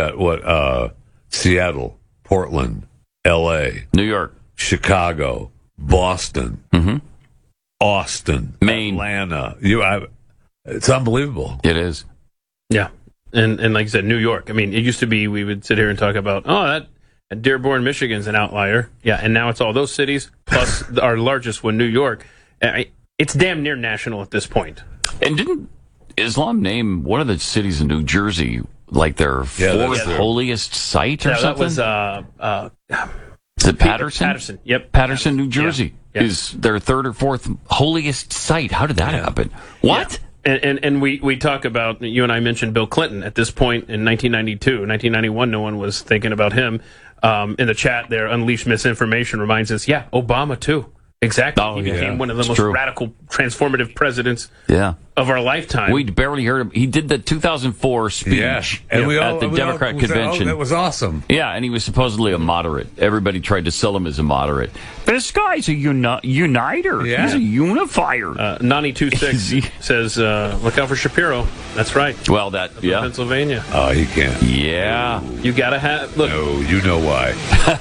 got what? Seattle, Portland, L.A., New York, Chicago, Boston, Austin, Maine, Atlanta. It's unbelievable. It is. Yeah. And like I said, New York. I mean, it used to be we would sit here and talk about, that Dearborn, Michigan's an outlier. Yeah, and now it's all those cities, plus our largest one, New York. It's damn near national at this point. And didn't Islam name one of the cities in New Jersey like their fourth holiest site or something? That was, is it Patterson? Patterson, yep. Patterson, New Jersey is their third or fourth holiest site. How did that happen? What? Yeah. And we talk about, you and I mentioned Bill Clinton at this point in 1992. 1991, no one was thinking about him. In the chat there, Unleashed Misinformation reminds us, Obama too. Exactly. He became one of the most radical, transformative presidents of our lifetime. We barely heard him. He did the 2004 speech at the Democrat convention. That was awesome. Yeah, and he was supposedly a moderate. Everybody tried to sell him as a moderate. This guy's a uniter. Yeah. He's a unifier. Nani26 says, look out for Shapiro. That's right. Well, Pennsylvania. Oh, he can't. Yeah. You got to have... Look. No, you know why.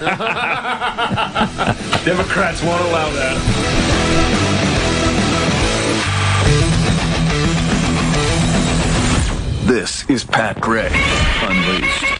Democrats won't allow that. This is Pat Gray Unleashed.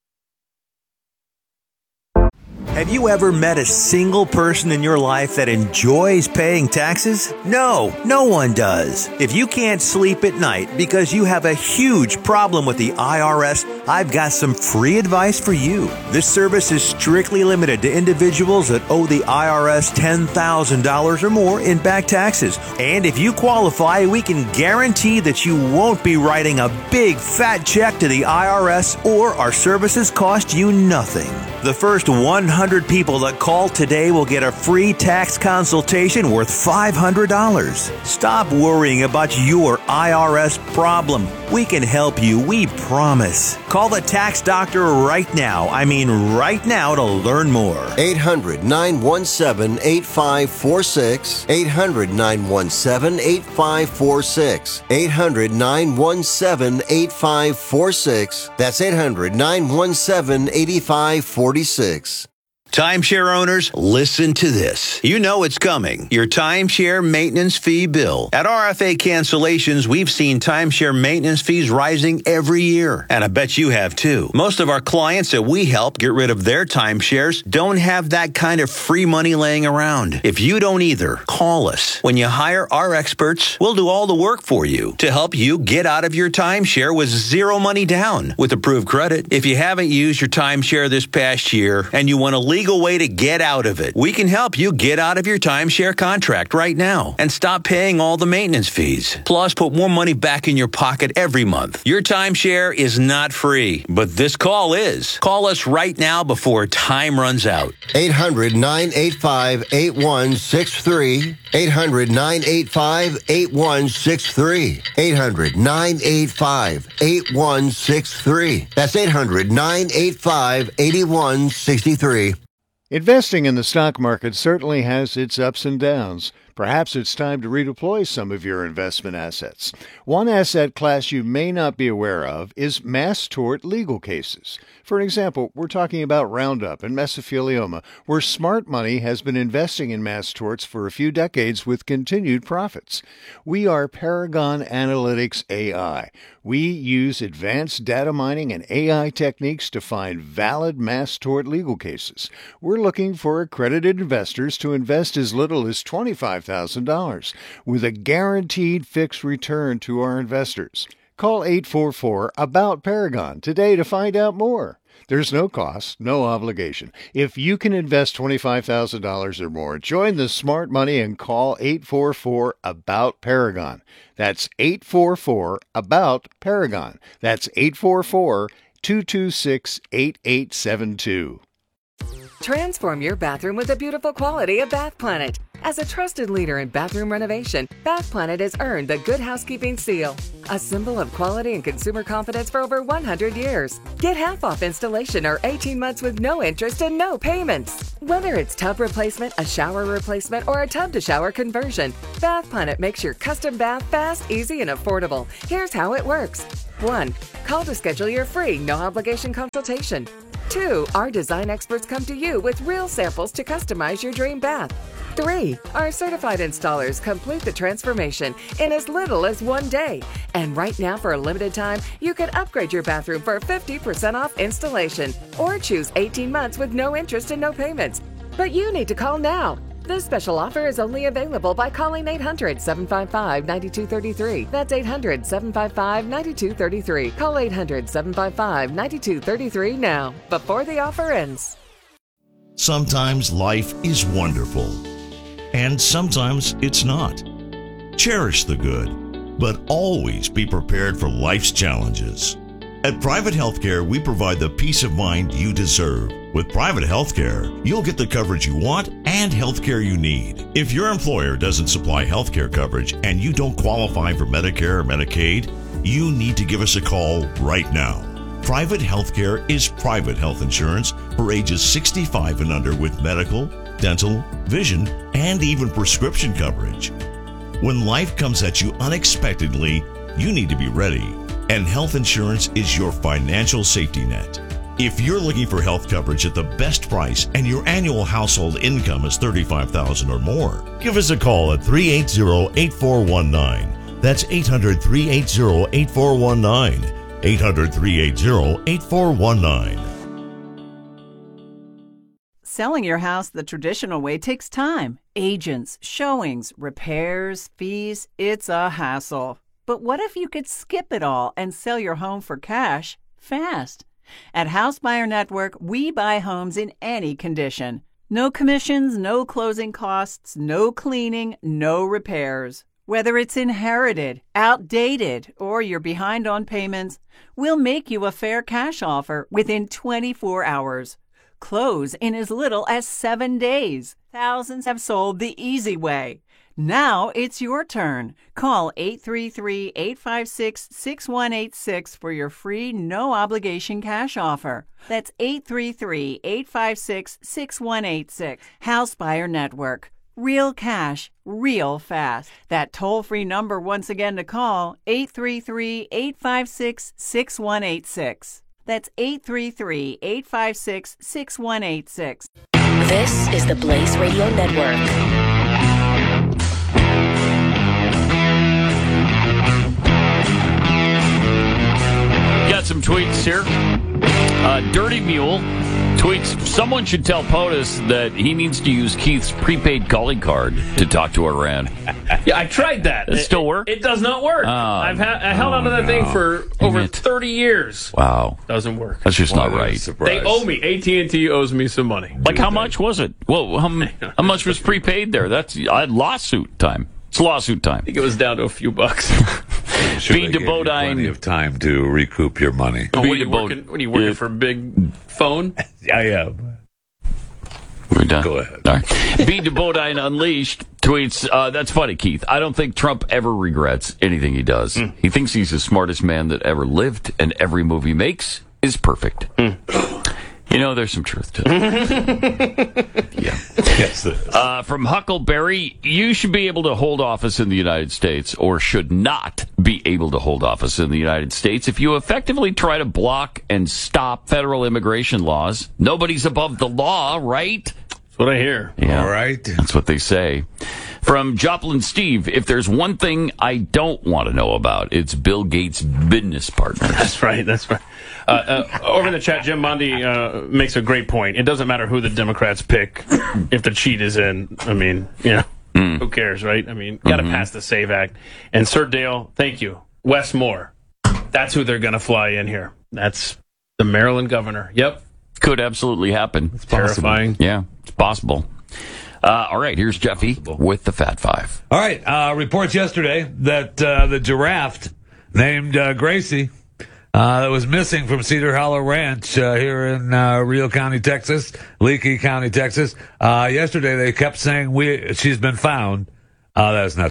Have you ever met a single person in your life that enjoys paying taxes? No, no one does. If you can't sleep at night because you have a huge problem with the IRS, I've got some free advice for you. This service is strictly limited to individuals that owe the IRS $10,000 or more in back taxes. And if you qualify, we can guarantee that you won't be writing a big fat check to the IRS, or our services cost you nothing. The first 100 people that call today will get a free tax consultation worth $500. Stop worrying about your IRS problem. We can help you, we promise. Call the tax doctor right now. I mean right now, to learn more. 800-917-8546. 800-917-8546. 800-917-8546. That's 800-917-8546. Timeshare owners, listen to this. You know it's coming. Your timeshare maintenance fee bill. At RFA Cancellations, we've seen timeshare maintenance fees rising every year. And I bet you have too. Most of our clients that we help get rid of their timeshares don't have that kind of free money laying around. If you don't either, call us. When you hire our experts, we'll do all the work for you to help you get out of your timeshare with zero money down with approved credit. If you haven't used your timeshare this past year and you want to legal way to get out of it, we can help you get out of your timeshare contract right now and stop paying all the maintenance fees. Plus, put more money back in your pocket every month. Your timeshare is not free, but this call is. Call us right now before time runs out. 800-985-8163. 800-985-8163. 800-985-8163. That's 800-985-8163. Investing in the stock market certainly has its ups and downs. Perhaps it's time to redeploy some of your investment assets. One asset class you may not be aware of is mass tort legal cases. For example, we're talking about Roundup and mesothelioma, where smart money has been investing in mass torts for a few decades with continued profits. We are Paragon Analytics AI. We use advanced data mining and AI techniques to find valid mass tort legal cases. We're looking for accredited investors to invest as little as $25,000 with a guaranteed fixed return to our investors. Call 844-ABOUT-PARAGON today to find out more. There's no cost, no obligation. If you can invest $25,000 or more, join the smart money and call 844-ABOUT-PARAGON. That's 844-ABOUT-PARAGON. That's 844-226-8872. Transform your bathroom with the beautiful quality of Bath Planet. As a trusted leader in bathroom renovation, Bath Planet has earned the Good Housekeeping seal, a symbol of quality and consumer confidence for over 100 years. Get half off installation or 18 months with no interest and no payments. Whether it's tub replacement, a shower replacement, or a tub-to-shower conversion, Bath Planet makes your custom bath fast, easy, and affordable. Here's how it works. Step 1. Call to schedule your free, no-obligation consultation. 2. Our design experts come to you with real samples to customize your dream bath. 3. Our certified installers complete the transformation in as little as 1 day. And right now, for a limited time, you can upgrade your bathroom for 50% off installation or choose 18 months with no interest and no payments. But you need to call now. This special offer is only available by calling 800-755-9233. That's 800-755-9233. Call 800-755-9233 now, before the offer ends. Sometimes life is wonderful, and sometimes it's not. Cherish the good, but always be prepared for life's challenges. At Private Healthcare, we provide the peace of mind you deserve. With private healthcare, you'll get the coverage you want and healthcare you need. If your employer doesn't supply healthcare coverage and you don't qualify for Medicare or Medicaid, you need to give us a call right now. Private healthcare is private health insurance for ages 65 and under with medical, dental, vision, and even prescription coverage. When life comes at you unexpectedly, you need to be ready, and health insurance is your financial safety net. If you're looking for health coverage at the best price and your annual household income is $35,000 or more, give us a call at 380-8419. That's 800-380-8419. 800-380-8419. Selling your house the traditional way takes time. Agents, showings, repairs, fees, it's a hassle. But what if you could skip it all and sell your home for cash fast? At House Buyer Network, we buy homes in any condition. No commissions, no closing costs, no cleaning, no repairs. Whether it's inherited, outdated, or you're behind on payments, we'll make you a fair cash offer within 24 hours. Close in as little as 7 days. Thousands have sold the easy way. Now it's your turn. Call 833-856-6186 for your free, no-obligation cash offer. That's 833-856-6186. House Buyer Network. Real cash, real fast. That toll-free number once again to call, 833-856-6186. That's 833-856-6186. This is the Blaze Radio Network. Got some tweets here. Dirty Mule tweets, someone should tell POTUS that he needs to use Keith's prepaid calling card to talk to Iran. Yeah, I tried that. It still work? It does not work. I held on to that thing for over 30 years. Wow. Doesn't work. That's just not right. They owe me. AT&T owes me some money. Like, how much was it? Well, how much was prepaid there? That's lawsuit time. It's lawsuit time. I think it was down to a few bucks. Feed to Bodine. Plenty of time to recoup your money. Oh, what are you working for a big phone? I am. We're done. Go ahead. All right. Feed to Bodine Unleashed tweets, that's funny, Keith. I don't think Trump ever regrets anything he does. He thinks he's the smartest man that ever lived, and every move he makes is perfect. You know, there's some truth to it. Yeah. Yes, there is. From Huckleberry, you should be able to hold office in the United States, or should not be able to hold office in the United States, if you effectively try to block and stop federal immigration laws. Nobody's above the law, right? That's what I hear. Yeah, all right. That's what they say. From Joplin Steve, if there's one thing I don't want to know about, it's Bill Gates' business partners. That's right. Over in the chat, Jim Mondi makes a great point. It doesn't matter who the Democrats pick if the cheat is in. I mean, who cares, right? I mean, got to pass the SAVE Act. And Sir Dale, thank you. Wes Moore. That's who they're going to fly in here. That's the Maryland governor. Yep. Could absolutely happen. It's terrifying. Yeah, it's possible. All right, here's Jeffy with the Fat Five. All right, reports yesterday that the giraffe named Gracie that was missing from Cedar Hollow Ranch here in Rio County, Texas, Leakey County, Texas. Yesterday they kept saying she's been found. That's not true.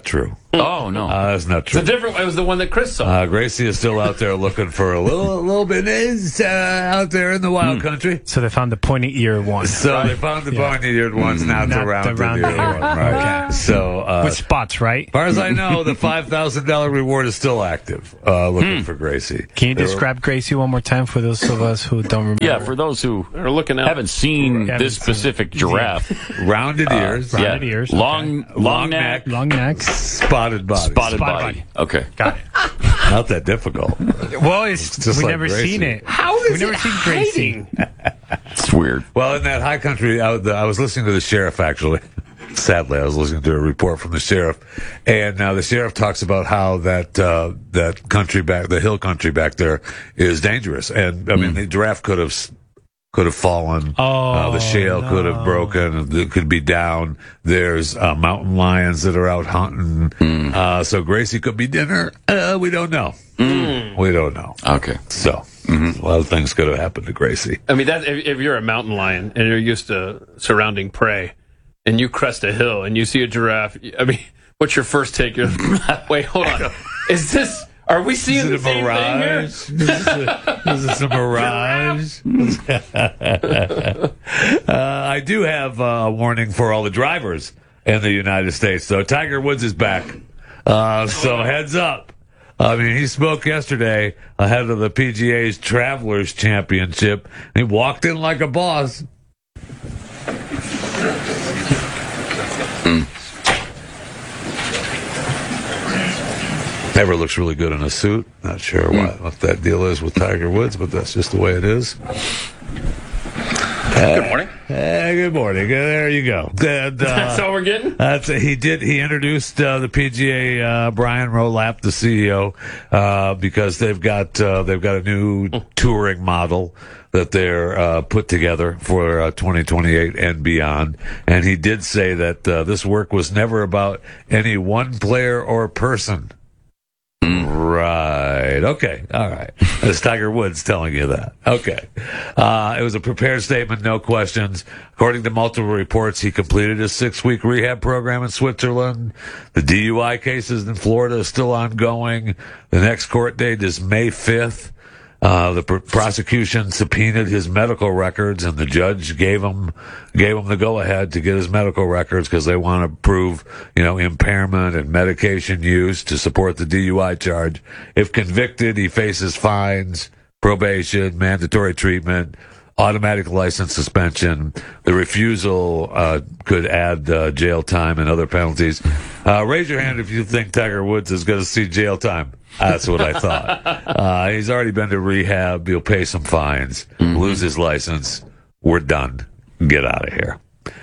Oh, no. That's not true. It's a different. It was the one that Chris saw. Gracie is still out there looking for a little bit out there in the wild country. So they found the pointy ear one. So they found the pointy-eared ones, not the rounded ear one. Right. Okay. So with spots, right? As far as I know, the $5,000 reward is still active. Looking for Gracie. Can you describe Gracie one more time for those of us who don't remember? Yeah, for those who are looking out. haven't seen this specific giraffe. Rounded ears. Rounded ears. Long neck. Long neck. Spotted body. Spotted body. Okay. Got it. Not that difficult. Well, it's just we've like never Gracie. seen it. How is We've never it seen Gracie. It's weird. Well, in that high country, I was listening to the sheriff, actually. Sadly, I was listening to a report from the sheriff, and the sheriff talks about how that country the hill country back there is dangerous. And I mean, the giraffe could have fallen. The shale could have broken. It could be down. There's mountain lions that are out hunting. So Gracie could be dinner. We don't know. We don't know. Okay. So a lot of things could have happened to Gracie. I mean, that if you're a mountain lion and you're used to surrounding prey, and you crest a hill and you see a giraffe, I mean, what's your first take? You're, wait, hold on. Is this? Are we seeing the same mirage? thing here? Is this a mirage? I do have a warning for all the drivers in the United States, though. Tiger Woods is back. So heads up. I mean, he spoke yesterday ahead of the PGA's Travelers Championship. He walked in like a boss. Never looks really good in a suit. Not sure what that deal is with Tiger Woods, but that's just the way it is. Good morning. Good morning. There you go. That's all we're getting? He introduced the PGA, Brian Rowlap, the CEO, because they've got a new touring model that they're put together for 2028 and beyond. And he did say that this work was never about any one player or person. Right. Okay. All right. That's Tiger Woods telling you that. Okay. It was a prepared statement, no questions. According to multiple reports, he completed his 6-week rehab program in Switzerland. The DUI cases in Florida is still ongoing. The next court date is May 5th. The prosecution subpoenaed his medical records, and the judge gave him the go-ahead to get his medical records because they want to prove, impairment and medication use to support the DUI charge. If convicted, he faces fines, probation, mandatory treatment, automatic license suspension. The refusal could add jail time and other penalties. Raise your hand if you think Tiger Woods is going to see jail time. That's what I thought. He's already been to rehab. He'll pay some fines, lose his license. We're done. Get out of here.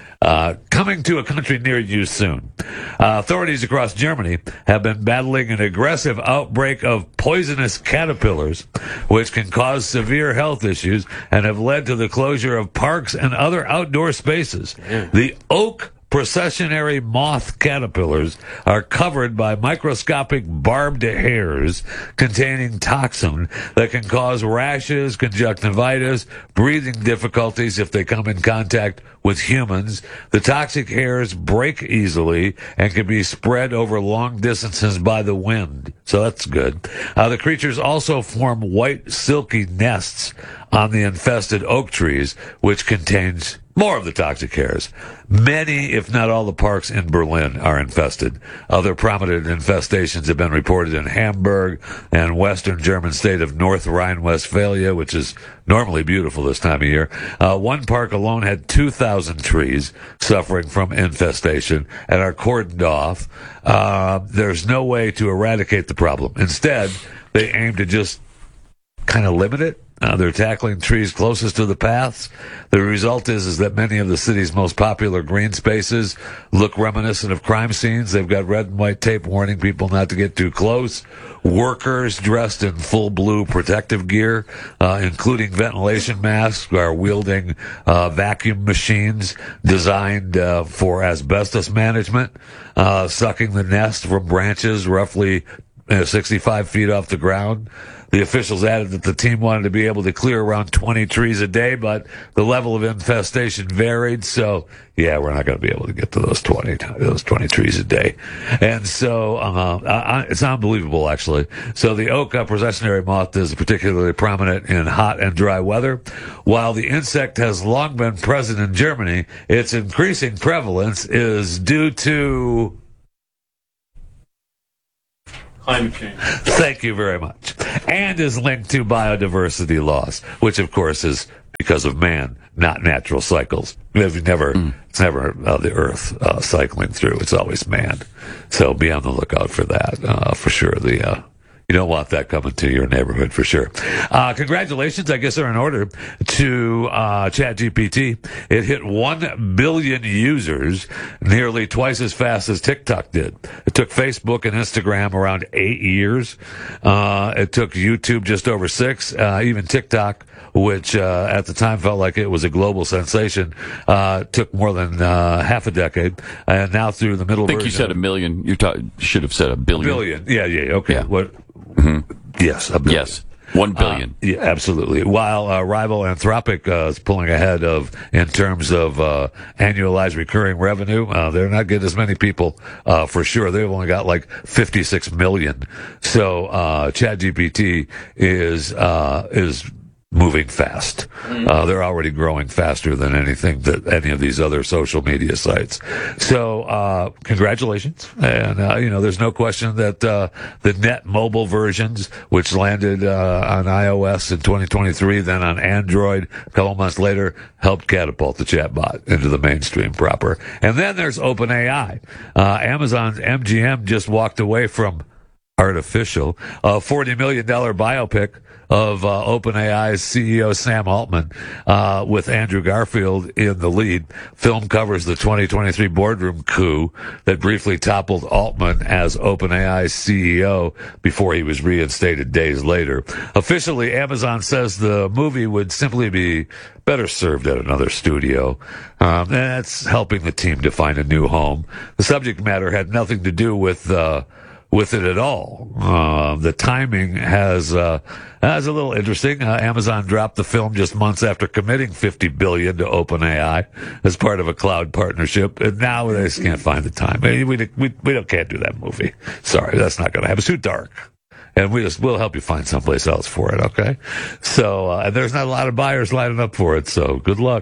Coming to a country near you soon. Authorities across Germany have been battling an aggressive outbreak of poisonous caterpillars, which can cause severe health issues and have led to the closure of parks and other outdoor spaces. The oak processionary moth caterpillars are covered by microscopic barbed hairs containing toxin that can cause rashes, conjunctivitis, breathing difficulties if they come in contact with humans. The toxic hairs break easily and can be spread over long distances by the wind. So that's good. The creatures also form white, silky nests on the infested oak trees, which contains more of the toxic hairs. Many, if not all, the parks in Berlin are infested. Other prominent infestations have been reported in Hamburg and western German state of North Rhine-Westphalia, which is normally beautiful this time of year. One park alone had 2,000 trees suffering from infestation and are cordoned off. There's no way to eradicate the problem. Instead, they aim to just kind of limit it. They're tackling trees closest to the paths. The result is that many of the city's most popular green spaces look reminiscent of crime scenes. They've got red and white tape warning people not to get too close. Workers dressed in full blue protective gear, including ventilation masks, are wielding vacuum machines designed for asbestos management, sucking the nest from branches roughly 65 feet off the ground. The officials added that the team wanted to be able to clear around 20 trees a day, but the level of infestation varied. So, yeah, we're not going to be able to get to those 20 trees a day. And so, it's unbelievable, actually. So the oak processionary moth is particularly prominent in hot and dry weather. While the insect has long been present in Germany, its increasing prevalence is due to climate change. Thank you very much. And is linked to biodiversity loss, which of course is because of man, not natural cycles. It's never the earth cycling through. It's always man. So be on the lookout for that, for sure. You don't want that coming to your neighborhood for sure. Congratulations, I guess, are in order to ChatGPT. It hit 1 billion users, nearly twice as fast as TikTok did. It took Facebook and Instagram around 8 years. It took YouTube just over 6. Even TikTok, which at the time felt like it was a global sensation, took more than half a decade. And now through the middle I think version, you said a million. You should have said a billion. Yeah, okay. Yeah. What? Yes, a billion. Yes, 1 billion. Yeah, absolutely. While rival Anthropic is pulling ahead in terms of annualized recurring revenue, they're not getting as many people for sure. They've only got like 56 million. So ChatGPT is moving fast. They're already growing faster than any of these other social media sites. So, congratulations. And, there's no question that, the net mobile versions, which landed, on iOS in 2023, then on Android a couple months later, helped catapult the chatbot into the mainstream proper. And then there's OpenAI. Amazon's MGM just walked away from Artificial, a $40 million biopic of OpenAI's CEO Sam Altman, with Andrew Garfield in the lead. Film covers the 2023 boardroom coup that briefly toppled Altman as OpenAI's CEO before he was reinstated days later. Officially, Amazon says the movie would simply be better served at another studio. And that's helping the team to find a new home. The subject matter had nothing to do with it at all. The timing is a little interesting. Amazon dropped the film just months after committing $50 billion to OpenAI as part of a cloud partnership, and now they just can't find the time. We can't do that movie. Sorry, that's not going to happen. It's too dark. And we'll help you find someplace else for it, okay? So, and there's not a lot of buyers lining up for it, so good luck.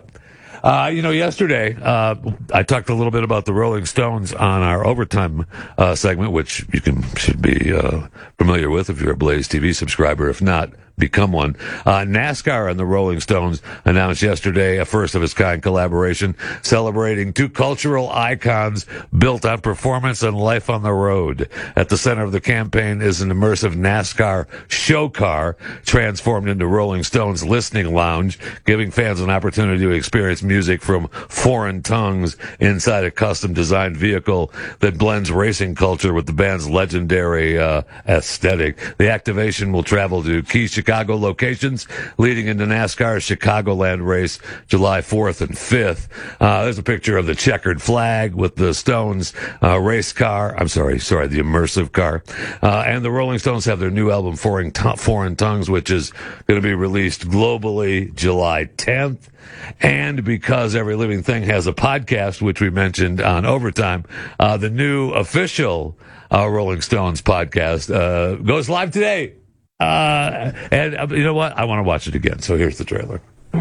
Yesterday, I talked a little bit about the Rolling Stones on our overtime segment, which you should be familiar with if you're a Blaze TV subscriber. If not, become one. NASCAR and the Rolling Stones announced yesterday a first-of-its-kind collaboration celebrating two cultural icons built on performance and life on the road. At the center of the campaign is an immersive NASCAR show car transformed into Rolling Stones listening lounge, giving fans an opportunity to experience music from foreign tongues inside a custom-designed vehicle that blends racing culture with the band's legendary aesthetic. The activation will travel to key Chicago locations leading into NASCAR's Chicagoland race July 4th and 5th. There's a picture of the checkered flag with the Stones race car. The immersive car. And the Rolling Stones have their new album, Foreign Tongues, which is going to be released globally July 10th. And because Every Living Thing has a podcast, which we mentioned on Overtime, the new official Rolling Stones podcast goes live today. And you know what? I want to watch it again. So here's the trailer.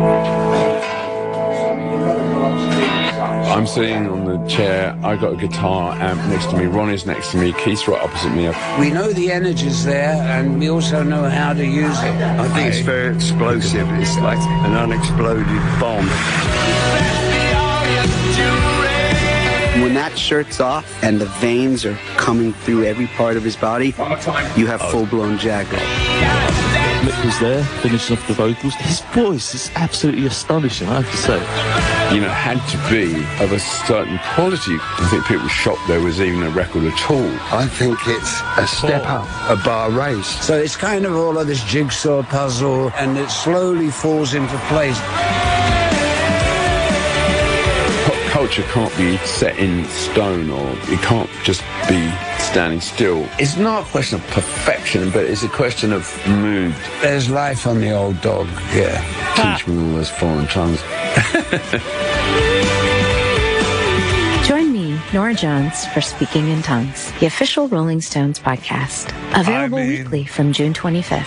I'm sitting on the chair. I got a guitar amp next to me. Ron is next to me. Keith's right opposite me. We know the energy's there, and we also know how to use it. I think it's very explosive. It's like an unexploded bomb. When that shirt's off and the veins are coming through every part of his body, you have full-blown Jagger. Mick was there, finishing off the vocals. His voice is absolutely astonishing, I have to say. Had to be of a certain quality. I think people were shocked there was even a record at all. I think it's a step up, a bar race. So it's kind of all of this jigsaw puzzle, and it slowly falls into place. Pop culture can't be set in stone, or it can't just be standing still. It's not a question of perfection, but it's a question of mood. There's life on the old dog, yeah. Teach me all those foreign tongues. Join me, Nora Jones, for Speaking in Tongues, the official Rolling Stones podcast. Available weekly from June 25th.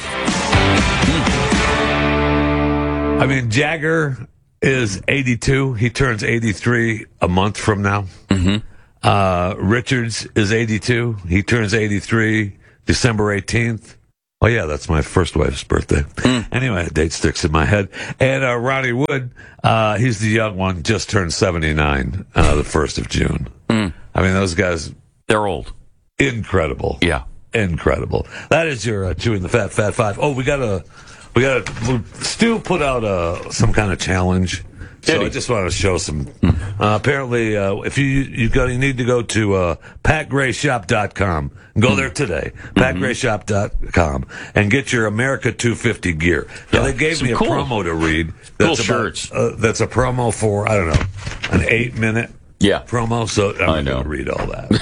I mean, Jagger is 82. He turns 83 a month from now. Richards is 82. He turns 83 December 18th. Oh, yeah, that's my first wife's birthday. Anyway, the date sticks in my head. And Ronnie Wood, he's the young one, just turned 79 the 1st of June. I mean, those guys... They're old. Incredible. Yeah. Incredible. That is your Chewing the Fat Five. Oh, we got Stu put out some kind of challenge. So I just want to show some. Apparently, if you need to go to PatGrayShop.com. Go there today, PatGrayShop.com, and get your America 250 gear. Now, they gave me a promo to read. That's shirts. That's a promo for, I don't know, an 8-minute promo. So I'm going to read all that.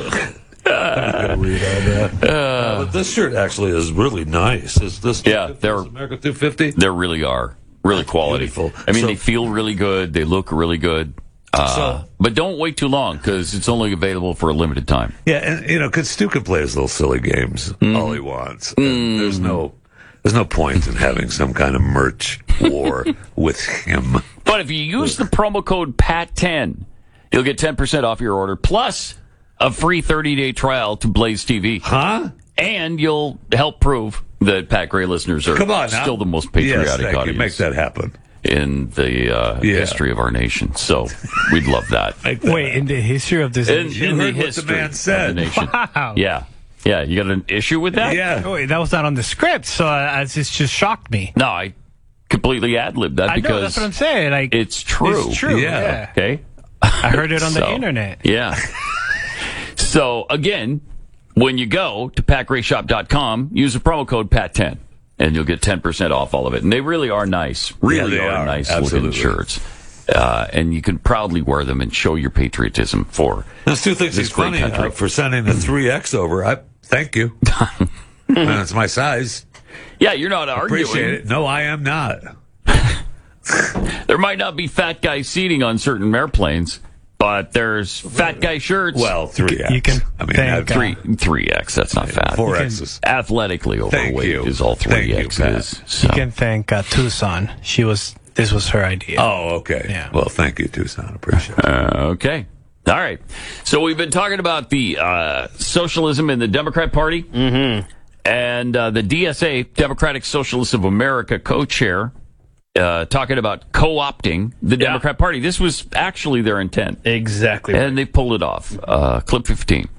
But this shirt actually is really nice. Is this? Yeah, they're America 250. They really are. Really quality. Beautiful. I mean, they feel really good. They look really good. But don't wait too long because it's only available for a limited time. Yeah, and because Stu can play his little silly games all he wants. And there's no point in having some kind of merch war with him. But if you use the promo code PAT10, you'll get 10% off your order plus a free 30-day trial to Blaze TV. Huh? And you'll help prove that Pat Gray listeners are still the most patriotic audience. Make that happen. In the history of our nation. So we'd love that. Wait, in the history of this nation? In the heard what history the man said. of the nation. Wow. Yeah. Yeah, you got an issue with that? Yeah. Wait, that was not on the script, so it just shocked me. No, I completely ad-libbed that because... I know, that's what I'm saying. Like, it's true. It's true, yeah. Okay? I heard it on the internet. Yeah. So, again, when you go to PatGrayShop.com, use the promo code PAT10, and you'll get 10% off all of it. And they really are nice. Really are nice looking shirts. And you can proudly wear them and show your patriotism for There's two things he's funny for sending the 3X over. Thank you. That's my size. Yeah, you're not arguing. Appreciate it. No, I am not. There might not be fat guy seating on certain airplanes, but there's fat guy shirts. Well, 3X. You can thank 3X. That's not fat. 4Xs. Athletically overweight is all 3X is. You can thank Tucson. This was her idea. Oh, okay. Yeah. Well, thank you, Tucson. Appreciate it. Okay. All right. So we've been talking about the socialism in the Democrat Party. Mm-hmm. And the DSA, Democratic Socialists of America co-chair, talking about co-opting the Democrat Party. This was actually their intent. Exactly. And they pulled it off. Clip 15.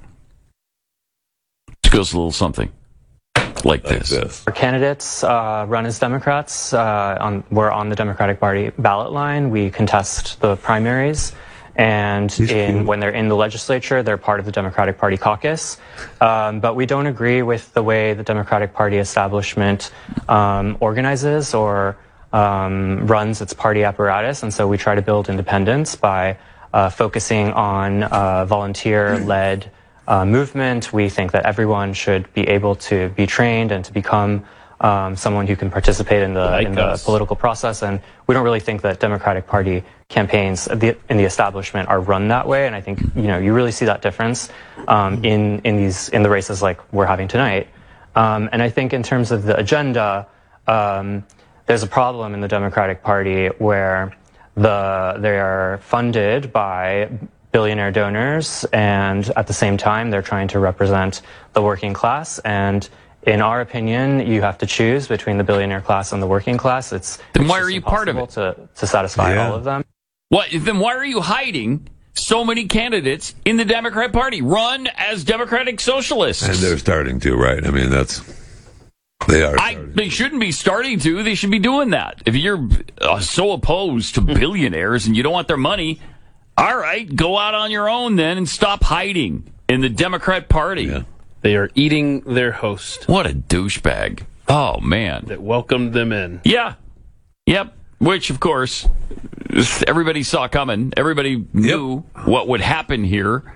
It goes a little something like this. Our candidates run as Democrats. We're on the Democratic Party ballot line. We contest the primaries. And when they're in the legislature, they're part of the Democratic Party caucus. But we don't agree with the way the Democratic Party establishment organizes or runs its party apparatus. And so we try to build independence by focusing on volunteer-led movement. We think that everyone should be able to be trained and to become someone who can participate in the political process. And we don't really think that Democratic Party campaigns in the establishment are run that way. And I think you really see that difference in the races like we're having tonight. And I think in terms of the agenda, there's a problem in the Democratic Party where they are funded by billionaire donors, and at the same time they're trying to represent the working class. And in our opinion, you have to choose between the billionaire class and the working class. Then why are you part of it? To satisfy all of them. Then why are you hiding so many candidates in the Democrat Party run as Democratic Socialists? And they're starting to, right? I mean, they are. They shouldn't be starting to. They should be doing that. If you're so opposed to billionaires and you don't want their money, all right, go out on your own then and stop hiding in the Democrat Party. Yeah. They are eating their host. What a douchebag. Oh, man. That welcomed them in. Yeah. Yep. Which, of course, everybody saw coming. Everybody knew what would happen here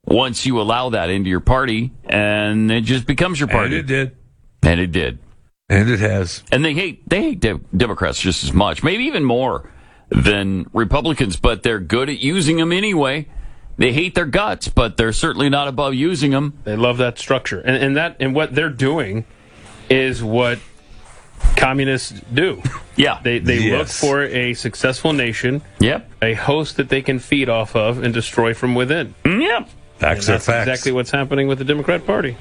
once you allow that into your party, and it just becomes your party. And it did. And it did. And it has. And they hate Democrats just as much, maybe even more than Republicans, but they're good at using them anyway. They hate their guts, but they're certainly not above using them. They love that structure. And what they're doing is what communists do. Yeah. They look for a successful nation, a host that they can feed off of and destroy from within. Yep. Facts are facts. Exactly what's happening with the Democrat Party.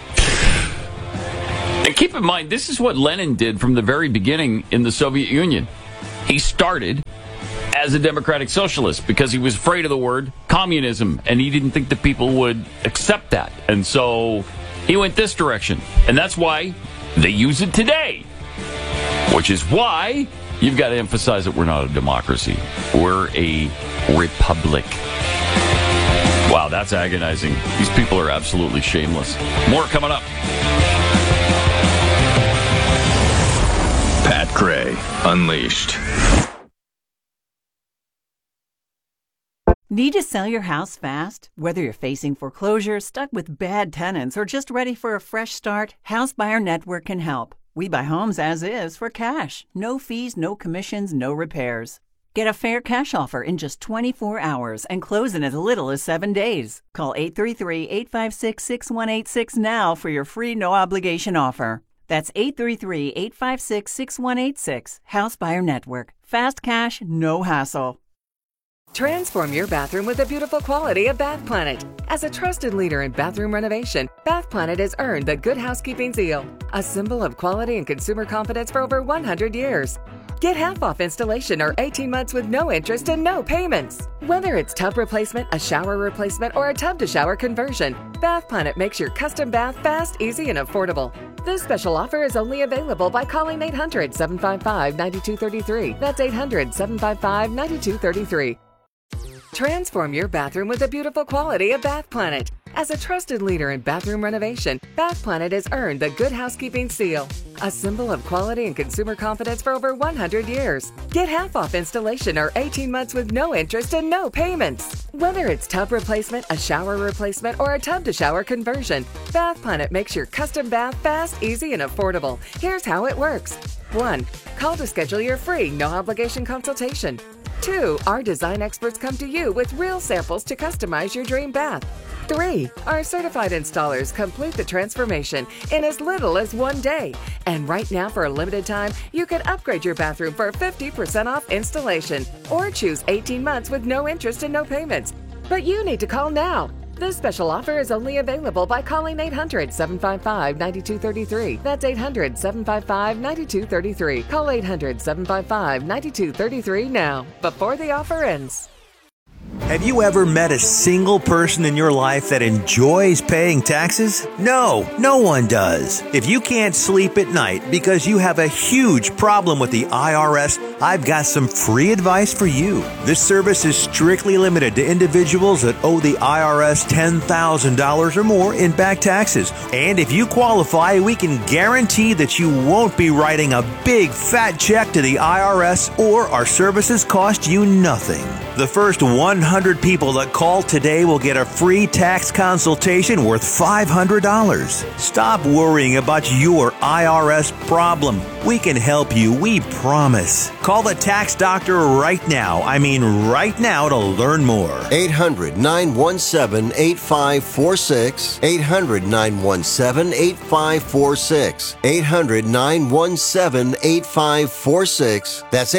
And keep in mind, this is what Lenin did from the very beginning in the Soviet Union. He started as a democratic socialist because he was afraid of the word communism, and he didn't think that people would accept that. And so he went this direction. And that's why they use it today, which is why you've got to emphasize that we're not a democracy. We're a republic. Wow, that's agonizing. These people are absolutely shameless. More coming up. Pat Gray, Unleashed. Need to sell your house fast? Whether you're facing foreclosure, stuck with bad tenants, or just ready for a fresh start, House Buyer Network can help. We buy homes as is for cash. No fees, no commissions, no repairs. Get a fair cash offer in just 24 hours and close in as little as 7 days. Call 833-856-6186 now for your free no-obligation offer. That's 833-856-6186. House Buyer Network. Fast cash, no hassle. Transform your bathroom with the beautiful quality of Bath Planet. As a trusted leader in bathroom renovation, Bath Planet has earned the Good Housekeeping seal, a symbol of quality and consumer confidence for over 100 years. Get half off installation or 18 months with no interest and no payments. Whether it's tub replacement, a shower replacement, or a tub-to-shower conversion, Bath Planet makes your custom bath fast, easy, and affordable. This special offer is only available by calling 800-755-9233. That's 800-755-9233. Transform your bathroom with the beautiful quality of Bath Planet. As a trusted leader in bathroom renovation, Bath Planet has earned the Good Housekeeping seal, a symbol of quality and consumer confidence for over 100 years. Get half off installation or 18 months with no interest and no payments. Whether it's tub replacement, a shower replacement, or a tub-to-shower conversion, Bath Planet makes your custom bath fast, easy, and affordable. Here's how it works. 1. Call to schedule your free, no-obligation consultation. 2. Our design experts come to you with real samples to customize your dream bath. 3. Our certified installers complete the transformation in as little as 1 day. And right now, for a limited time, you can upgrade your bathroom for 50% off installation or choose 18 months with no interest and no payments. But you need to call now. This special offer is only available by calling 800-755-9233. That's 800-755-9233. Call 800-755-9233 now, before the offer ends. Have you ever met a single person in your life that enjoys paying taxes? No, no one does. If you can't sleep at night because you have a huge problem with the IRS, I've got some free advice for you. This service is strictly limited to individuals that owe the IRS $10,000 or more in back taxes. And if you qualify, we can guarantee that you won't be writing a big fat check to the IRS, or our services cost you nothing. The first 100 people that call today will get a free tax consultation worth $500. Stop worrying about your IRS problem. We can help you, we promise. Call the tax doctor right now. I mean right now, to learn more. 800-917-8546. 800-917-8546. 800-917-8546. That's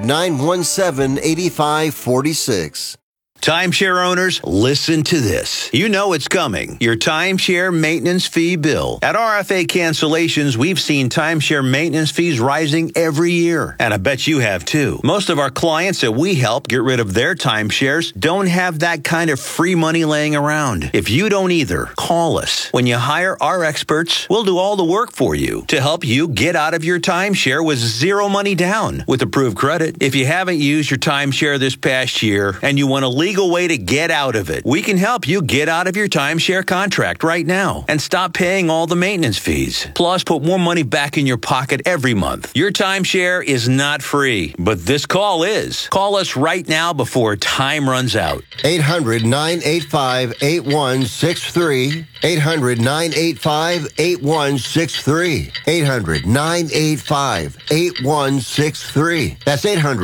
800-917-8546. Timeshare owners, listen to this. You know it's coming. Your timeshare maintenance fee bill. At RFA Cancellations, we've seen timeshare maintenance fees rising every year. And I bet you have too. Most of our clients that we help get rid of their timeshares don't have that kind of free money laying around. If you don't either, call us. When you hire our experts, we'll do all the work for you to help you get out of your timeshare with zero money down with approved credit. If you haven't used your timeshare this past year and you want to legal way to get out of it, we can help you get out of your timeshare contract right now and stop paying all the maintenance fees. Plus, put more money back in your pocket every month. Your timeshare is not free, but this call is. Call us right now before time runs out. 800-985-8163. 800-985-8163. 800-985-8163. That's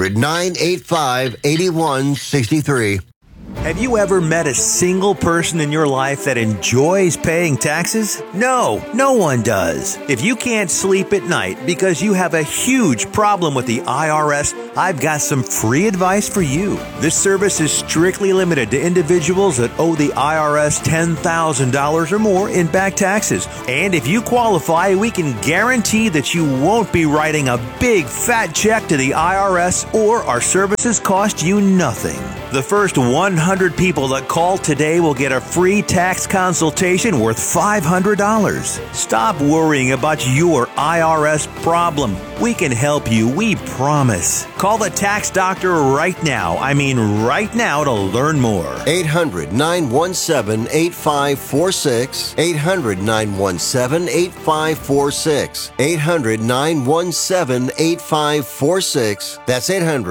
800-985-8163. Have you ever met a single person in your life that enjoys paying taxes? No, no one does. If you can't sleep at night because you have a huge problem with the IRS, I've got some free advice for you. This service is strictly limited to individuals that owe the IRS $10,000 or more in back taxes. And if you qualify, we can guarantee that you won't be writing a big fat check to the IRS, or our services cost you nothing. The first 100 people that call today will get a free tax consultation worth $500. Stop worrying about your IRS problem. We can help you, we promise. Call the tax doctor right now. I mean right now, to learn more. 800-917-8546. 800-917-8546. 800-917-8546. That's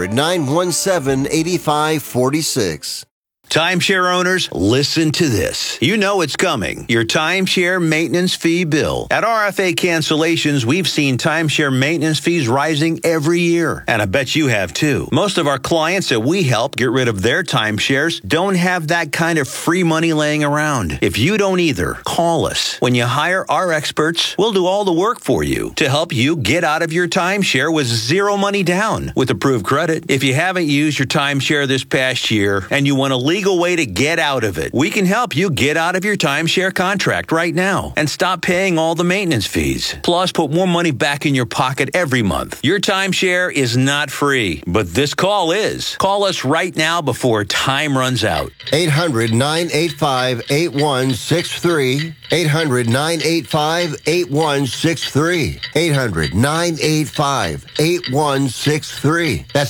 800-917-8546. Timeshare owners, listen to this. You know it's coming. Your timeshare maintenance fee bill. At RFA Cancellations, we've seen timeshare maintenance fees rising every year. And I bet you have too. Most of our clients that we help get rid of their timeshares don't have that kind of free money laying around. If you don't either, call us. When you hire our experts, we'll do all the work for you to help you get out of your timeshare with zero money down with approved credit. If you haven't used your timeshare this past year and you want to legal way to get out of it, we can help you get out of your timeshare contract right now and stop paying all the maintenance fees. Plus, put more money back in your pocket every month. Your timeshare is not free, but this call is. Call us right now before time runs out. 800-985-8163. 800-985-8163. 800-985-8163. That's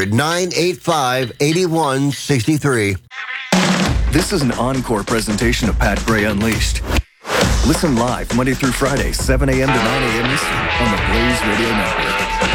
800-985-8163. This is an encore presentation of Pat Gray Unleashed. Listen live Monday through Friday, 7 a.m. to 9 a.m. Eastern on the Blaze Radio Network.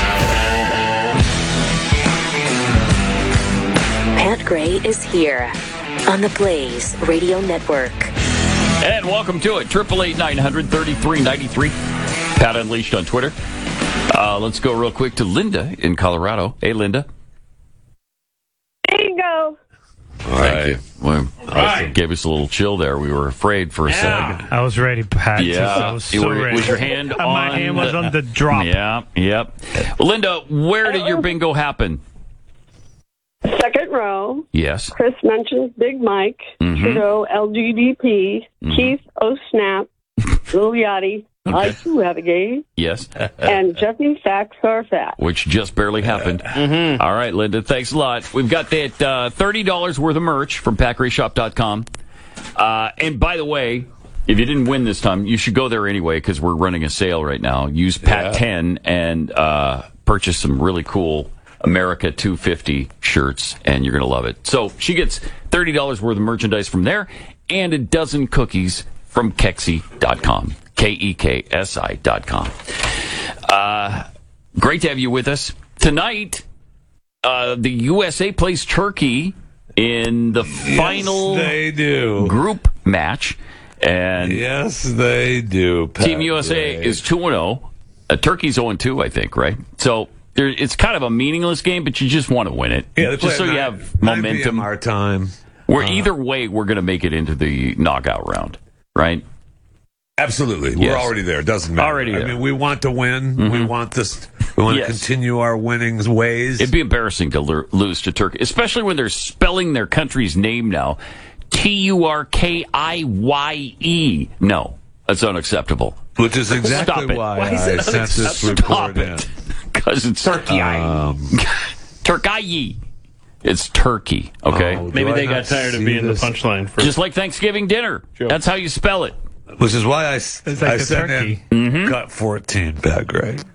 Pat Gray is here on the Blaze Radio Network. And welcome to it. 888-900-3393. Pat Unleashed on Twitter. Let's go real quick to Linda in Colorado. Hey, Linda. There you go. Thank you. Well, gave us a little chill there. We were afraid for a second. I was ready, Pat. Yeah. I was so ready. Was your hand on my hand was on the drop. Yeah, yep. Well, Linda, where did your bingo happen? Second row. Yes. Chris mentions Big Mike, Trudeau, LGDP, Keith, Oh Snap, Lil Yachty, I too have a game. Yes. And Jeffy Facts are Fat. Which just barely happened. All right, Linda, thanks a lot. We've got that $30 worth of merch from PatGrayShop.com. And by the way, if you didn't win this time, you should go there anyway because we're running a sale right now. Use PAT10 and purchase some really cool America 250 shirts, and you're going to love it. So she gets $30 worth of merchandise from there and a dozen cookies from Keksi.com. KEKSI.com. Great to have you with us. Tonight, the USA plays Turkey in the final group match. And yes, they do. Team USA is 2-0. Turkey's 0-2, I think, right? So it's kind of a meaningless game, but you just want to win it. Yeah, just so you have momentum. Our time. Either way, we're going to make it into the knockout round, right? Absolutely. We're already there. It doesn't matter. Already there. I mean, we want to win. We want this. We want to continue our winning ways. It'd be embarrassing to lose to Turkey, especially when they're spelling their country's name now. Turkiye. No, that's unacceptable. Which is exactly why I sent this report in. Because it's Turkey. Turkey. It's Turkey, okay? Maybe they got tired of being the punchline. Just like Thanksgiving dinner. Joke. That's how you spell it. Which is why I sent in cut 14, Pat Gray.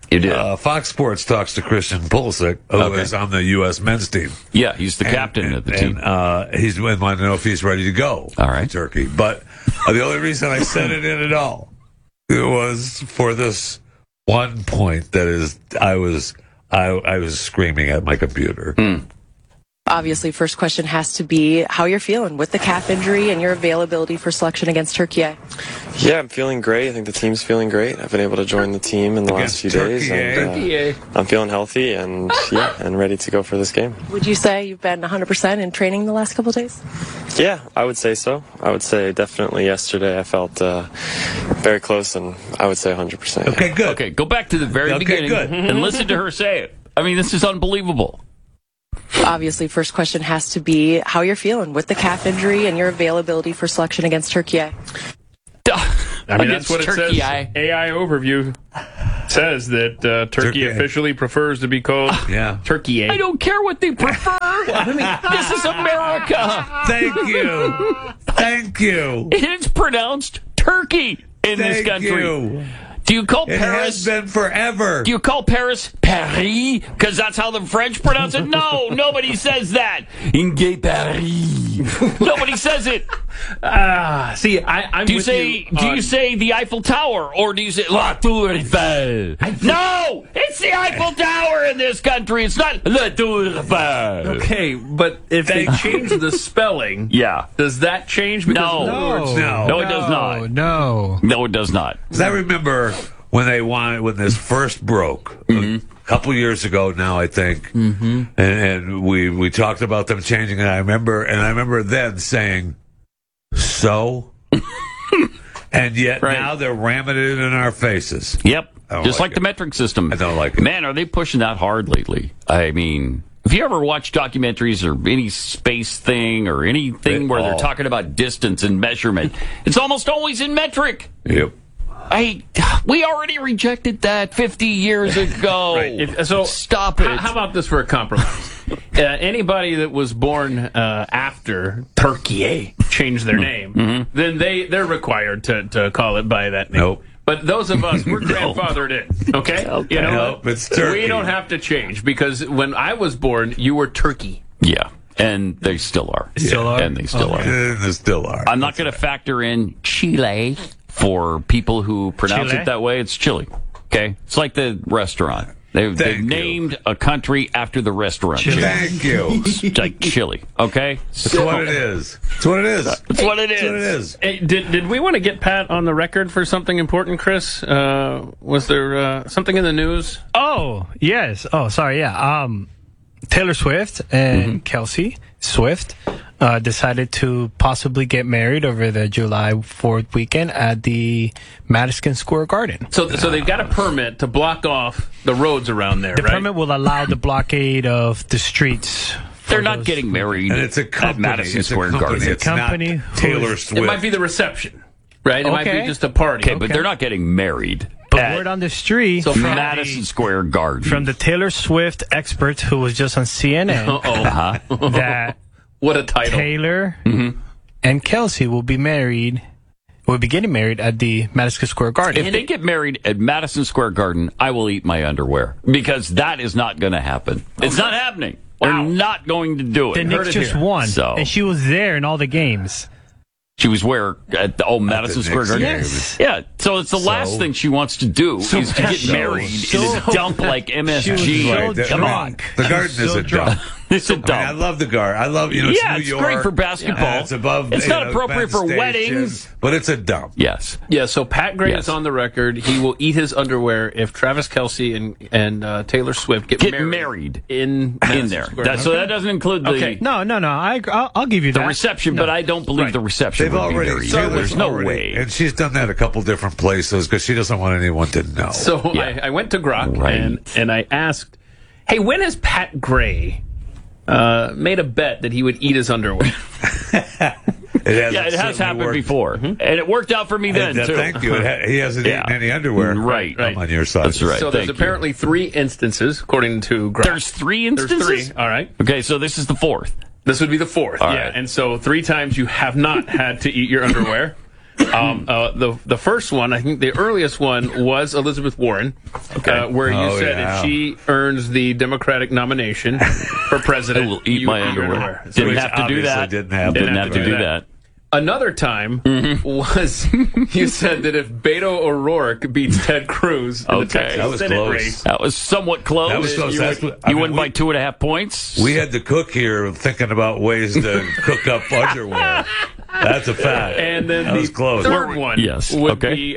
You did. Fox Sports talks to Christian Pulisic, who is on the U.S. men's team. Yeah, he's the captain of the team. He's wanting to know if he's ready to go to Turkey. But the only reason I sent it in at all was for this one point that is, I was screaming at my computer. Obviously, first question has to be how you're feeling with the calf injury and your availability for selection against Turkey. Yeah, I'm feeling great. I think the team's feeling great. I've been able to join the team in the last few days. And, I'm feeling healthy and ready to go for this game. Would you say you've been 100% in training the last couple of days? Yeah, I would say so. I would say definitely yesterday I felt very close, and I would say 100%. Okay, good. Okay, go back to the very beginning and listen to her say it. I mean, this is unbelievable. Obviously, first question has to be how you're feeling with the calf injury and your availability for selection against Turkey. I mean, that's what it says. AI overview says that Turkey officially prefers to be called Turkey. I don't care what they prefer. I mean, this is America. Thank you. Thank you. It's pronounced Turkey in this country. Do you call Paris? It has been forever. Do you call Paris Paris? Because that's how the French pronounce it? No, nobody says that. In gay Paris. Nobody says it. See, I'm do you say the Eiffel Tower, or do you say La Tour Eiffel? No, it's the Eiffel Tower in this country. It's not La Tour Eiffel. Okay, but if they change the spelling, does that change? No, no, it does not. No, it does not. Because I remember when this first broke a couple years ago now, I think, and we talked about them changing it. I remember then saying, so, and yet now they're ramming it in our faces. Yep, just like the metric system. I don't like it. Man, are they pushing that hard lately? I mean, if you ever watch documentaries or any space thing or anything where they're talking about distance and measurement, it's almost always in metric. Yep. We already rejected that 50 years ago. Right. So stop it. How about this for a compromise? Anybody that was born after Turkey changed their name, then they're required to call it by that name. Nope. But those of us, we're grandfathered in, okay? You know, nope, it's Turkey. We don't have to change, because when I was born, you were Turkey. Yeah. And they still are. And they still are. And they still are. I'm not going to factor in Chile for people who pronounce it that way. It's Chile. Okay? It's like the restaurant. They've named a country after the restaurant. Thank you. It's like Chile. Okay? That's what it is. That's what it is. That's what it is. Hey, did we want to get Pat on the record for something important, Chris? Was there something in the news? Oh, yes. Oh, sorry, yeah. Taylor Swift and Kelsey Swift decided to possibly get married over the July 4th weekend at the Madison Square Garden. So they've got a permit to block off the roads around there, The right? permit will allow the blockade of the streets. They're not getting married and it's a company. at Madison Square Garden. It's not Taylor Swift. It might be the reception, right? It might be just a party. Okay, but they're not getting married. But word on the street, from Madison Square Garden, from the Taylor Swift expert who was just on CNN, that what a title. Taylor and Kelsey will be getting married at the Madison Square Garden. If they get married at Madison Square Garden, I will eat my underwear, because that is not going to happen. It's not happening. They're not going to do it. The Knicks just won, and she was there in all the games. She was where? At the Madison Square Garden? Yes. Yeah, so it's the last thing she wants to do is to get married in a dump like MSG. Come on. The Garden is a dump. It's a dump. I love the Garden. I love, it's New York. Great for basketball. It's above. It's not appropriate for Penn weddings. Station, but it's a dump. Yes. Yeah, so Pat Gray is on the record. He will eat his underwear if Travis Kelce and Taylor Swift get married in there. So that doesn't include the... Okay. No. I'll give you the reception, but I don't believe the reception They've would be already, married. Taylor's There's no already, way. And she's done that a couple different places because she doesn't want anyone to know. So I went to Grok and I asked, hey, when has Pat Gray made a bet that he would eat his underwear? It has happened before. And it worked out for me then, too. Thank you. He hasn't eaten any underwear. Right. I'm on your side. That's right. So there's apparently 3 instances, according to Grok. There's 3 instances? There's 3, all right. Okay, so this is the 4th. This would be the 4th, all right. And so 3 times you have not had to eat your underwear. The first one, I think the earliest one was Elizabeth Warren, where you said if she earns the Democratic nomination for president, I will eat my underwear. Didn't have to do that. Didn't have to do that. Another time was you said that if Beto O'Rourke beats Ted Cruz in the Texas Senate race. That was somewhat close. That was close. You win by 2.5 points. We had to cook here thinking about ways to cook up underwear. That's a fact. And then that was close. Third one would be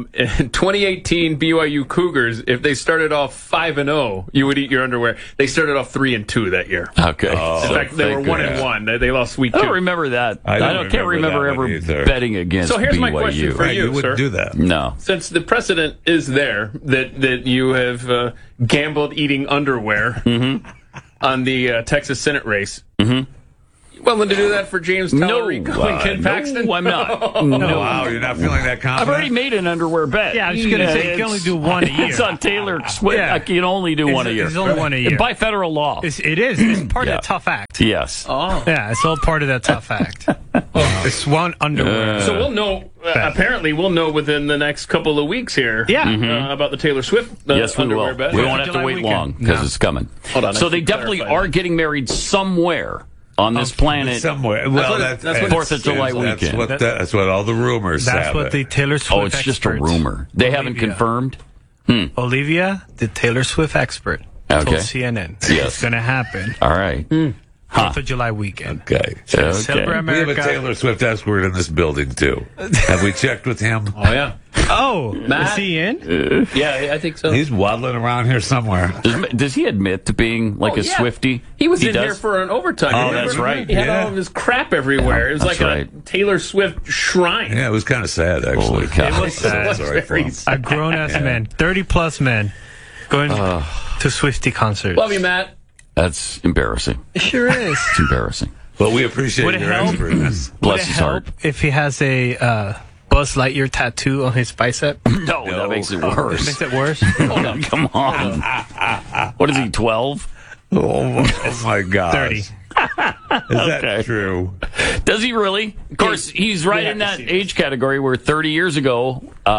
2018 BYU Cougars. If they started off 5-0, you would eat your underwear. They started off 3-2 that year. Okay. In fact, they were 1-1. They lost week 2. I don't remember that. I can't remember ever betting against So here's BYU. my question for you, you wouldn't do that. No. Since the precedent is there that you have gambled eating underwear on the Texas Senate race. Willing to do that for James Tallarico and Ken Paxton? No, I'm not. No. Wow, you're not feeling that confident? I've already made an underwear bet. Yeah, I was just going to say, you can only do one a year. It's on Taylor Swift. Yeah. I can only do one a year. It's only one a year. By federal law. It is. It's part of the Tough Act. Yes. Oh. Yeah, it's all part of that Tough Act. It's one underwear. So we'll know, apparently we'll know within the next couple of weeks here about the Taylor Swift yes, we underwear will. bet. We won't have to wait long because it's coming. Hold on. So they definitely are getting married somewhere on this planet. Somewhere. Well, that's what 4th of July weekend. That's what all the rumors That's have what the Taylor Swift Oh, it's just a rumor. They haven't confirmed? Olivia, the Taylor Swift expert, told CNN it's going to happen. All right. 4th of July weekend. Okay. Celebrate America. We have a Taylor Swift expert in this building, too. Have we checked with him? Oh, yeah. Oh, Matt? is he in? Yeah, I think so. He's waddling around here somewhere. Does he admit to being like a Swiftie? He was in here for an overtime. Oh, Remember? that's right. He had all of his crap everywhere. It was like a Taylor Swift shrine. Yeah, it was kind of sad, actually. Holy cow. It was sad. Very sad. A grown-ass man, 30-plus men, going to Swiftie concerts. Love you, Matt. That's embarrassing. It sure is. It's embarrassing. But we appreciate your expertness. Bless his heart. If he has a Buzz Lightyear tattoo on his bicep? No, that makes it worse. It makes it worse? Hold on, come on. What is he, 12? Oh my God. 30. Is that true? Does he really? Of course, he's right in that age category where 30 years ago,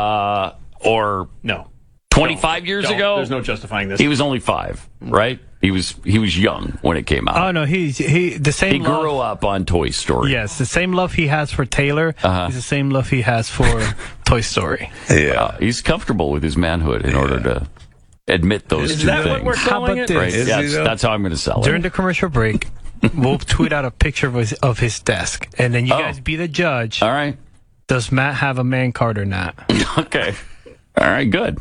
or no, 25 years ago, there's no justifying this. He was only 5, right? He was young when it came out. Oh no, he the same. He grew up on Toy Story. Yes, the same love he has for Taylor is the same love he has for Toy Story. Yeah, he's comfortable with his manhood in order to admit those two things. What we're calling it? Right? Yes, that's how I'm going to sell it. During the commercial break, we'll tweet out a picture of his desk, and then you guys be the judge. All right. Does Matt have a man card or not? Okay. All right. Good.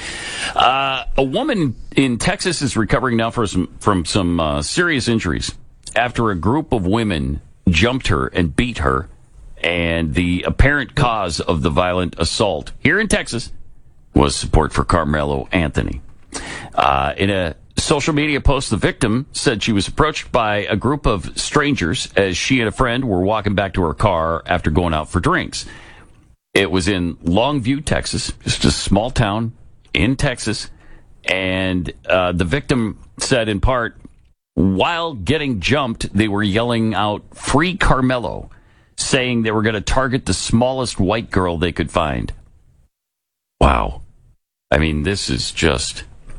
A woman in Texas is recovering now from some serious injuries after a group of women jumped her and beat her, and the apparent cause of the violent assault here in Texas was support for Carmelo Anthony. In a social media post, the victim said she was approached by a group of strangers as she and a friend were walking back to her car after going out for drinks. It was in Longview, Texas, just a small town in Texas, and the victim said in part, while getting jumped, they were yelling out, "Free Carmelo," saying they were going to target the smallest white girl they could find. Wow. I mean, this is just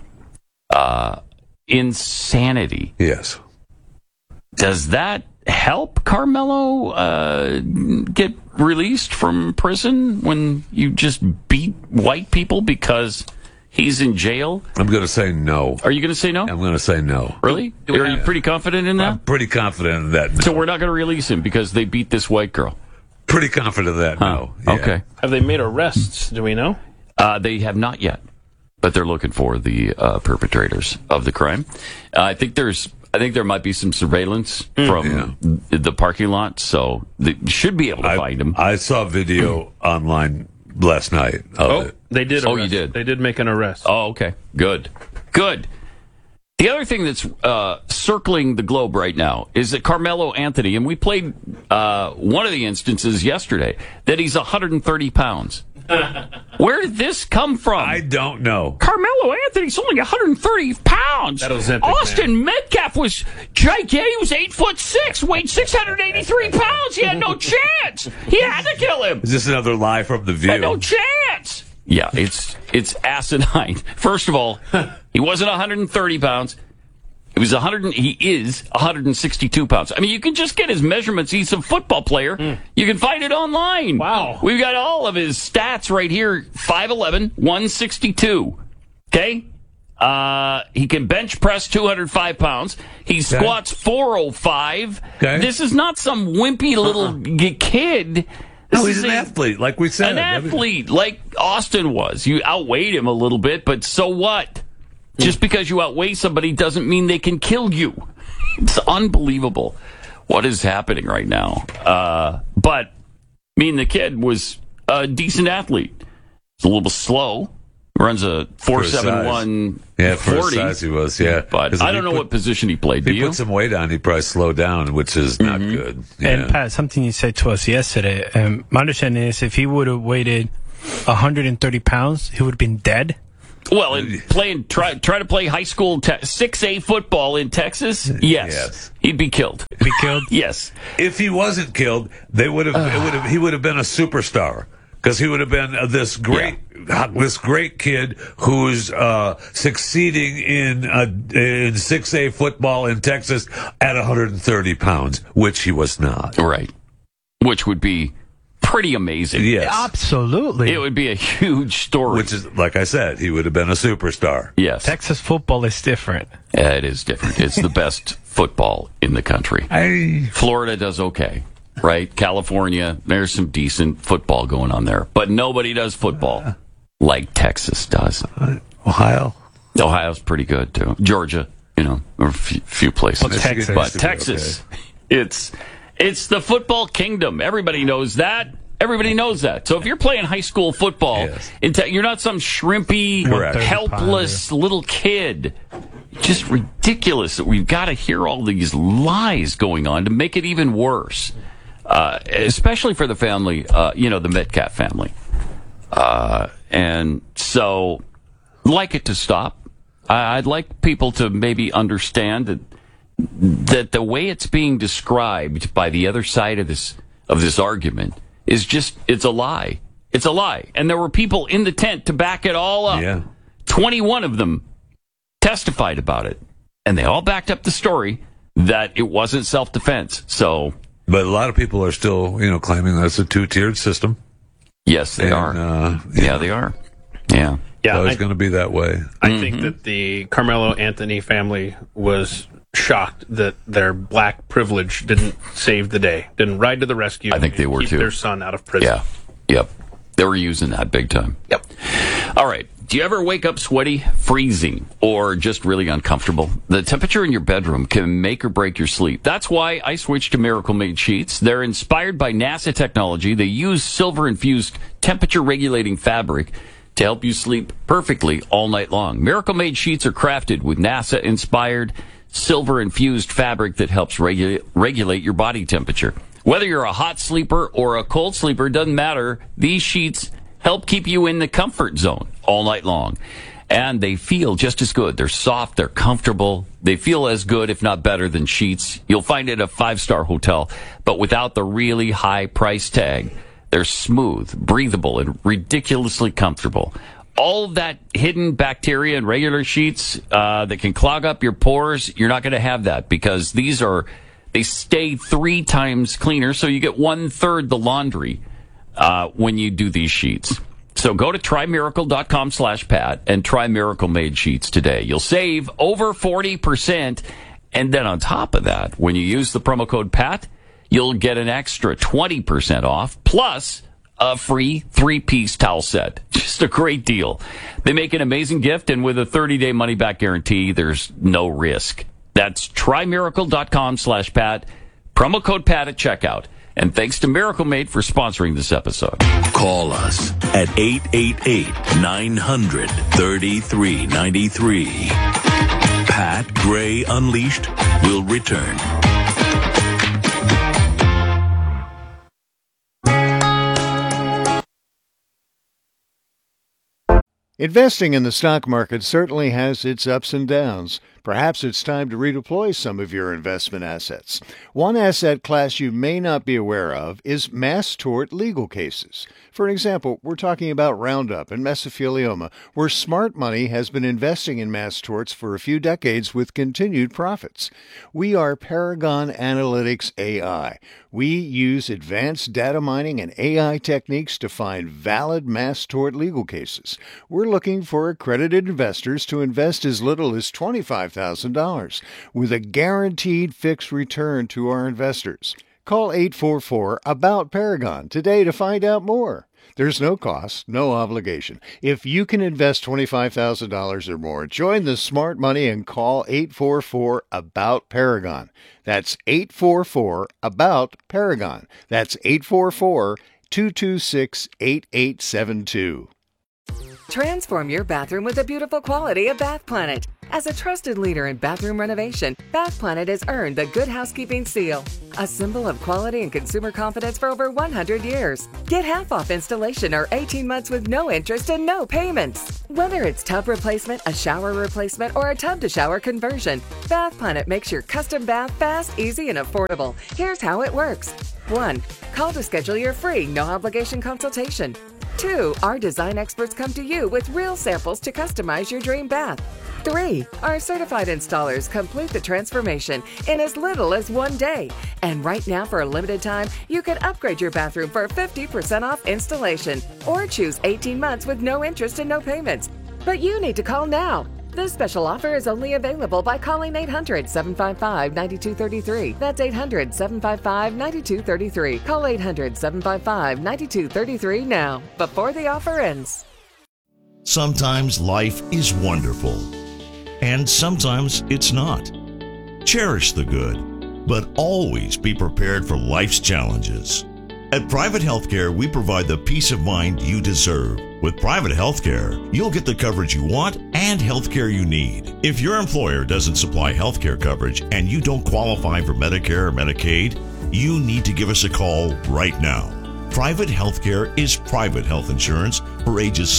insanity. Yes. Does that help Carmelo get released from prison when you just beat white people because he's in jail? I'm going to say no. Are you going to say no? I'm going to say no. Really? Are you pretty confident in that? I'm pretty confident in that. No. So we're not going to release him because they beat this white girl? Pretty confident in that, no. Yeah. Okay. Have they made arrests? Do we know? They have not yet, but they're looking for the perpetrators of the crime. I think there might be some surveillance from the parking lot, so they should be able to find him. I saw video online last night of it. They did. Oh, you did? They did make an arrest. Oh, okay. Good. The other thing that's circling the globe right now is that Carmelo Anthony, and we played one of the instances yesterday, that he's 130 pounds. Where did this come from? I don't know. Carmelo Anthony's only 130 pounds. That Ozempic, Austin Metcalf was gigantic. He was 8'6", weighed 683 pounds. He had no chance. He had to kill him. Is this another lie from The View? Had no chance. Yeah, it's asinine. First of all, he wasn't 130 pounds. He is 162 pounds. I mean, you can just get his measurements. He's a football player. You can find it online. Wow. We've got all of his stats right here. 5'11", 162. Okay? He can bench press 205 pounds. He squats 405. Okay. This is not some wimpy little kid. No, he's an athlete, like we said. An athlete, like Austin was. You outweighed him a little bit, but so what? Just because you outweigh somebody doesn't mean they can kill you. It's unbelievable what is happening right now. But, the kid was a decent athlete. He's a little slow. Runs a 4.71 Yeah, for 40. his size he was, yeah. But I don't know what position he played. If he put some weight on, he'd probably slow down, which is not good. Yeah. And Pat, something you said to us yesterday, my understanding is if he would have weighted 130 pounds, he would have been dead. Well, and try to play high school 6A football in Texas. Yes, he'd be killed. Be killed. Yes. If he wasn't killed, he would have been a superstar because he would have been this great kid who's succeeding in 6A football in Texas at 130 pounds, which he was not. Right. Which would be pretty amazing. Yes. Absolutely. It would be a huge story. Which is, like I said, he would have been a superstar. Yes. Texas football is different. It is different. It's the best football in the country. Florida does okay, right? California, there's some decent football going on there. But nobody does football like Texas does. Ohio's pretty good, too. Georgia, or a few places. But Texas, it's the football kingdom. Everybody knows that. Everybody knows that. So if you're playing high school football, you're not some shrimpy, helpless little kid. Just ridiculous that we've got to hear all these lies going on to make it even worse. Especially for the family, the Metcalf family. And so, I'd like it to stop. I'd like people to maybe understand that the way it's being described by the other side of this argument is it's a lie. It's a lie. And there were people in the tent to back it all up. Yeah. 21 of them testified about it. And they all backed up the story that it wasn't self-defense. But a lot of people are still, claiming that's a two-tiered system. Yes, they are. They are. Yeah. So it's going to be that way. I think that the Carmelo Anthony family was shocked that their black privilege didn't save the day, didn't ride to the rescue. I think they were keep too. Their son out of prison. Yeah. Yep. They were using that big time. Yep. All right. Do you ever wake up sweaty, freezing, or just really uncomfortable? The temperature in your bedroom can make or break your sleep. That's why I switched to Miracle Made sheets. They're inspired by NASA technology. They use silver-infused temperature-regulating fabric to help you sleep perfectly all night long. Miracle Made sheets are crafted with NASA-inspired silver-infused fabric that helps regulate your body temperature. Whether you're a hot sleeper or a cold sleeper, doesn't matter. These sheets help keep you in the comfort zone all night long. And they feel just as good. They're soft, they're comfortable. They feel as good, if not better, than sheets you'll find at a 5-star hotel, but without the really high price tag. They're smooth, breathable, and ridiculously comfortable. All of that hidden bacteria in regular sheets that can clog up your pores, you're not going to have that because they stay 3 times cleaner, so you get 1/3 the laundry when you do these sheets. So go to trymiracle.com/Pat and try Miracle Made sheets today. You'll save over 40%. And then on top of that, when you use the promo code Pat, you'll get an extra 20% off plus a free 3-piece towel set. Just a great deal. They make an amazing gift, and with a 30-day money-back guarantee, there's no risk. That's trymiracle.com/Pat. Promo code Pat at checkout. And thanks to Miracle Made for sponsoring this episode. Call us at 888-900-3393. Pat Gray Unleashed will return. Investing in the stock market certainly has its ups and downs. Perhaps it's time to redeploy some of your investment assets. One asset class you may not be aware of is mass tort legal cases. For example, we're talking about Roundup and mesothelioma, where smart money has been investing in mass torts for a few decades with continued profits. We are Paragon Analytics AI. We use advanced data mining and AI techniques to find valid mass tort legal cases. We're looking for accredited investors to invest as little as $25,000 with a guaranteed fixed return to our investors. Call 844-ABOUT-PARAGON today to find out more. There's no cost, no obligation. If you can invest $25,000 or more, join the smart money and call 844-ABOUT-PARAGON. That's 844-ABOUT-PARAGON. That's 844-226-8872. Transform your bathroom with the beautiful quality of Bath Planet. As a trusted leader in bathroom renovation, Bath Planet has earned the Good Housekeeping seal, a symbol of quality and consumer confidence for over 100 years. Get half off installation or 18 months with no interest and no payments. Whether it's tub replacement, a shower replacement, or a tub-to-shower conversion, Bath Planet makes your custom bath fast, easy, and affordable. Here's how it works. 1. Call to schedule your free, no-obligation consultation. 2. Our design experts come to you with real samples to customize your dream bath. 3. Our certified installers complete the transformation in as little as 1 day. And right now, for a limited time, you can upgrade your bathroom for 50% off installation or choose 18 months with no interest and no payments. But you need to call now. This special offer is only available by calling 800-755-9233. That's 800-755-9233. Call 800-755-9233 now, before the offer ends. Sometimes life is wonderful, and sometimes it's not. Cherish the good, but always be prepared for life's challenges. At Private Healthcare, we provide the peace of mind you deserve. With Private Healthcare, you'll get the coverage you want and healthcare you need. If your employer doesn't supply healthcare coverage and you don't qualify for Medicare or Medicaid, you need to give us a call right now. Private Healthcare is private health insurance for ages